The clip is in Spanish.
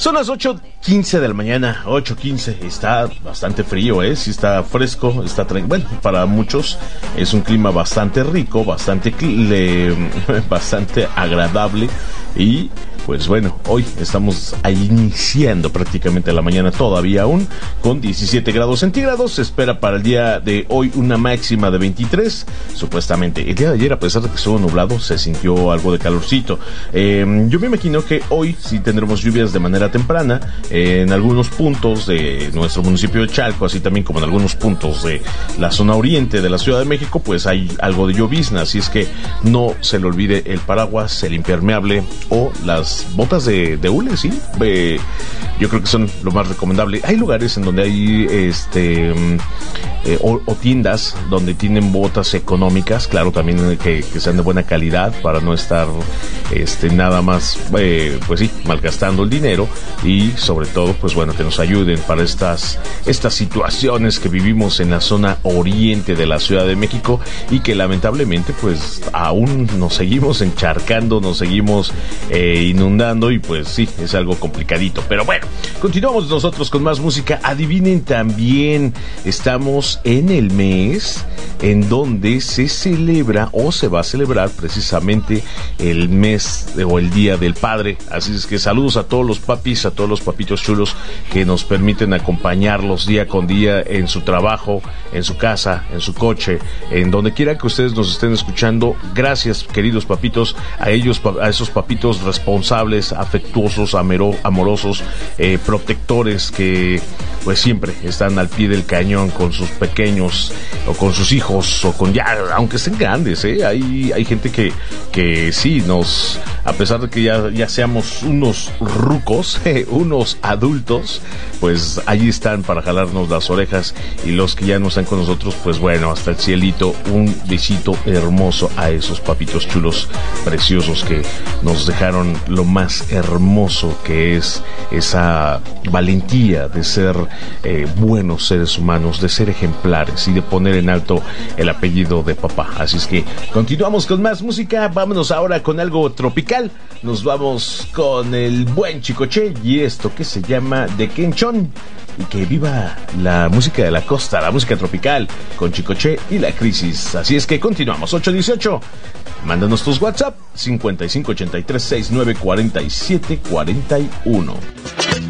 Son las 8:15 de la mañana, 8:15. Está bastante frío, sí está fresco, bueno, para muchos es un clima bastante rico, bastante agradable. Y pues bueno, hoy estamos iniciando prácticamente la mañana todavía aún con 17 grados centígrados. Se espera para el día de hoy una máxima de 23, supuestamente. El día de ayer, a pesar de que estuvo nublado, se sintió algo de calorcito. Yo me imagino que hoy sí tendremos lluvias de manera temprana en algunos puntos de nuestro municipio de Chalco, así también como en algunos puntos de la zona oriente de la Ciudad de México, pues hay algo de llovizna, así es que no se le olvide el paraguas, el impermeable o las botas de hule, sí. Yo creo que son lo más recomendable. Hay lugares en donde hay o tiendas donde tienen botas económicas, claro, también que sean de buena calidad para no estar nada más pues sí, malgastando el dinero, y sobre todo pues bueno, que nos ayuden para estas situaciones que vivimos en la zona oriente de la Ciudad de México, y que lamentablemente pues aún nos seguimos encharcando, nos seguimos inundando, y pues sí, es algo complicadito. Pero bueno, continuamos nosotros con más música. Adivinen también, estamos en el mes en donde se celebra o se va a celebrar precisamente el mes o el Día del Padre. Así es que saludos a todos los papis, a todos los papitos chulos que nos permiten acompañarlos día con día en su trabajo, en su casa, en su coche, en donde quiera que ustedes nos estén escuchando. Gracias, queridos papitos, a ellos, a esos papitos responsables, afectuosos, amorosos, protectores, que pues siempre están al pie del cañón con sus pequeños o con sus hijos, o con ya, aunque estén grandes, hay gente que sí nos, a pesar de que ya seamos unos rucos, unos adultos, pues ahí están para jalarnos las orejas. Y los que ya no están con nosotros, pues bueno, hasta el cielito, un besito hermoso a esos papitos chulos preciosos que nos dejaron lo más hermoso, que es esa valentía de ser buenos seres humanos, de ser ejemplares y de poner en alto el apellido de papá. Así es que continuamos con más música. Vámonos ahora con algo tropical. Nos vamos con el buen Chicoche y esto que se llama De Quenchón. Y que viva la música de la costa, la música tropical, con Chicoche y La Crisis. Así es que continuamos. 818. Mándanos tus WhatsApp 5583694741.